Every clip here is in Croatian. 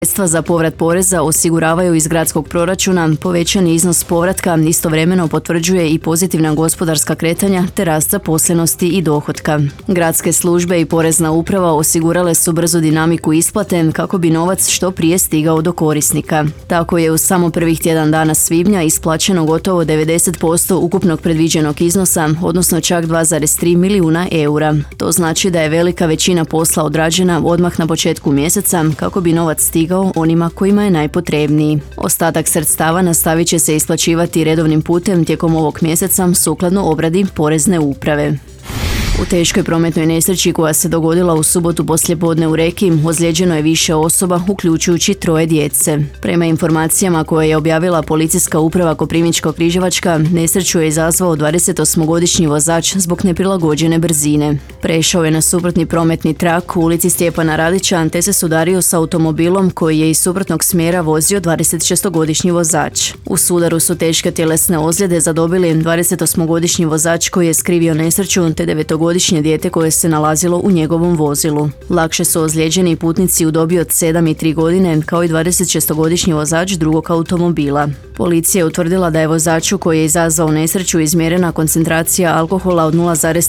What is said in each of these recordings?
Sredstva za povrat poreza osiguravaju iz gradskog proračuna, povećani iznos povratka istovremeno potvrđuje i pozitivna gospodarska kretanja te rast zaposlenosti i dohotka. Gradske službe i porezna uprava osigurale su brzu dinamiku isplate kako bi novac što prije stigao do korisnika. Tako je u samo prvih tjedan dana svibnja isplaćeno gotovo 90% ukupnog predviđenog iznosa, odnosno čak 2,3 milijuna eura. To znači da je velika većina posla odrađena odmah na početku mjeseca kako bi novac stigao onima kojima je najpotrebniji. Ostatak sredstava nastavit će se isplaćivati redovnim putem tijekom ovog mjeseca sukladno obradi porezne uprave. U teškoj prometnoj nesreći koja se dogodila u subotu poslijepodne u Reki ozlijeđeno je više osoba, uključujući 3 djece. Prema informacijama koje je objavila policijska uprava Koprivničko-križevačka, nesreću je izazvao 28-godišnji vozač zbog neprilagođene brzine. Prešao je na suprotni prometni trak u ulici Stjepana Radića te se sudario s automobilom koji je iz suprotnog smjera vozio 26-godišnji vozač. U sudaru su teške tjelesne ozljede zadobili 28-godišnji vozač koji je skrivio nesreću te 9-godišnje dijete koje se nalazilo u njegovom vozilu. Lakše su ozlijeđeni putnici u dobi od 7 i 3 godine, kao i 26-godišnji vozač drugog automobila. Policija je utvrdila da je vozaču koji je izazvao nesreću izmjerena koncentracija alkohola od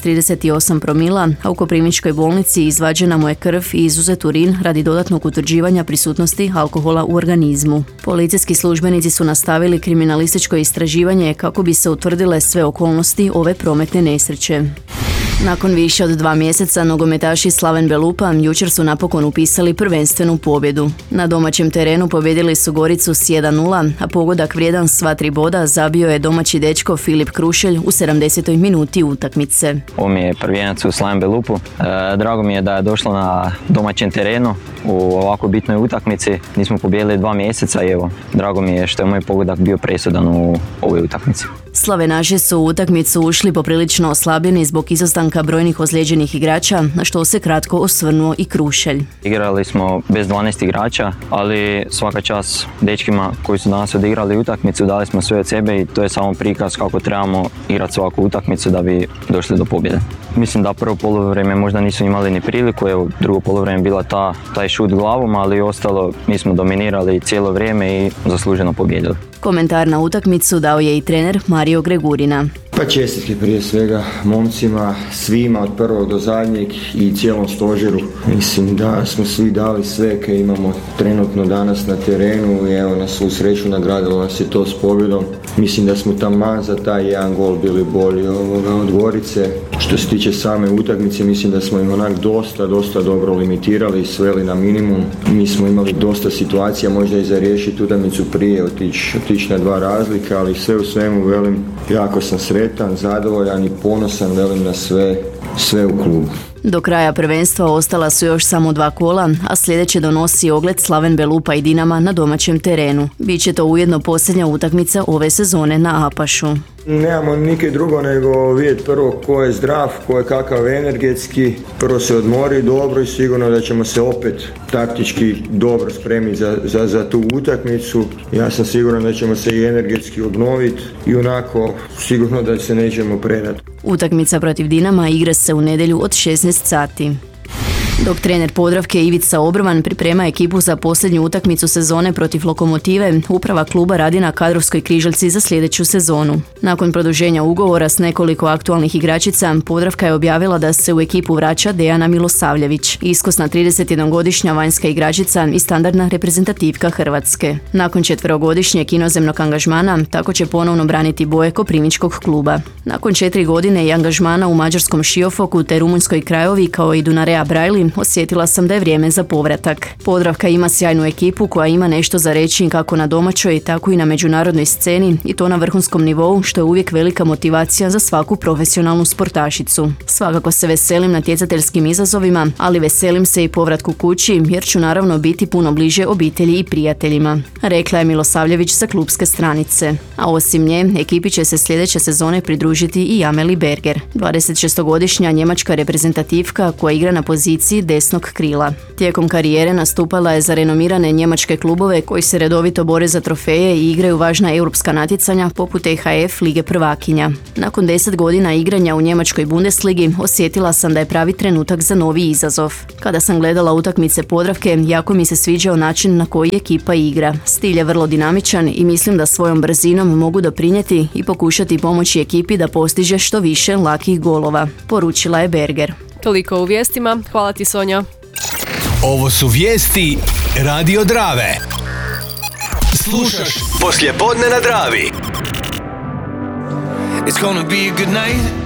0,38 promila, a u Koprivničkoj bolnici izvađena mu je krv i izuzet urin radi dodatnog utvrđivanja prisutnosti alkohola u organizmu. Policijski službenici su nastavili kriminalističko istraživanje kako bi se utvrdile sve okolnosti ove prometne nesreće. Nakon više od 2 mjeseca nogometaši Slaven Belupa jučer su napokon upisali prvenstvenu pobjedu. Na domaćem terenu pobjedili su Goricu s 1:0, a pogodak vrijedan sva 3 boda zabio je domaći dečko Filip Krušelj u 70. minuti utakmice. Ovo mi je prvijenac u Slaven Belupu. Drago mi je da je došlo na domaćem terenu u ovako bitnoj utakmici. Nismo pobijedili 2 mjeseca i evo, drago mi je što je moj pogodak bio presudan u ovoj utakmici. Slavenaši su u utakmicu ušli poprilično oslabljeni zbog izostanka brojnih ozlijeđenih igrača, na što se kratko osvrnuo i Krušelj. Igrali smo bez 12 igrača, ali svaka čast dečkima koji su danas odigrali utakmicu, dali smo sve od sebe i to je samo prikaz kako trebamo igrati svaku utakmicu da bi došli do pobjede. Mislim da prvo poluvreme možda nisu imali ni priliku, evo drugo poluvreme bila taj šut glavom, ali ostalo mi smo dominirali cijelo vrijeme i zasluženo pobijedili. Komentar na utakmicu dao je i trener Mario Gregurina. Pa čestitke prije svega momcima, svima od prvog do zadnjeg i cijelom stožeru. Mislim da smo svi dali sve kaj imamo trenutno danas na terenu i evo na svu sreću nagradilo nas je to s pobjedom. Mislim da smo taman za taj jedan gol bili bolji od Gorice. Što se tiče same utakmice, mislim da smo im onak dosta dobro limitirali i sveli na minimum. Mi smo imali dosta situacija, možda i za riješiti utakmicu prije, otići na 2 razlika, ali sve u svemu velim, jako sam sretan, zadovoljan i ponosan velim na sve u klubu. Do kraja prvenstva ostala su još samo 2 kola, a sljedeće donosi ogled Slaven Belupa i Dinama na domaćem terenu. Biće to ujedno posljednja utakmica ove sezone na Apašu. Nemamo nikaj drugo nego vidjeti prvo ko je zdrav, ko je kakav energetski, prvo se odmori dobro i sigurno da ćemo se opet taktički dobro spremiti za tu utakmicu. Ja sam siguran da ćemo se i energetski obnoviti i onako sigurno da se nećemo predati. Utakmica protiv Dinama igra se u nedjelju od 16 sati. Dok trener Podravke Ivica Obrvan priprema ekipu za posljednju utakmicu sezone protiv Lokomotive, uprava kluba radi na kadrovskoj križaljci za sljedeću sezonu. Nakon produženja ugovora s nekoliko aktualnih igračica, Podravka je objavila da se u ekipu vraća Dejana Milosavljević, iskusna 31-godišnja vanjska igračica i standardna reprezentativka Hrvatske. Nakon 4-godišnjeg inozemnog angažmana, tako će ponovno braniti boje Koprivničkog kluba. Nakon 4 godine i angažmana u mađarskom Šiofoku te rumunjskoj Krajovi kao i Dunarea Brajli, osjetila sam da je vrijeme za povratak. Podravka ima sjajnu ekipu koja ima nešto za reći kako na domaćoj, tako i na međunarodnoj sceni i to na vrhunskom nivou, što je uvijek velika motivacija za svaku profesionalnu sportašicu. Svakako se veselim natjecateljskim izazovima, ali veselim se i povratku kući jer ću naravno biti puno bliže obitelji i prijateljima, rekla je Milosavljević sa klubske stranice. A osim nje, ekipi će se sljedeće sezone pridružiti i Amelie Berger, 26-godišnja njemačka reprezentativka koja igra na poziciji poziciji desnog krila. Tijekom karijere nastupala je za renomirane njemačke klubove koji se redovito bore za trofeje i igraju važna europska natjecanja poput EHF Lige prvakinja. Nakon 10 godina igranja u njemačkoj Bundesligi osjetila sam da je pravi trenutak za novi izazov. Kada sam gledala utakmice Podravke, jako mi se sviđao način na koji ekipa igra. Stil je vrlo dinamičan i mislim da svojom brzinom mogu doprinijeti i pokušati pomoći ekipi da postiže što više lakih golova, poručila je Berger. Toliko u vijestima. Hvala ti, Sonja. Ovo su vijesti Radio Drave. Slušaš Poslijepodne na Dravi. It's gonna be a good night.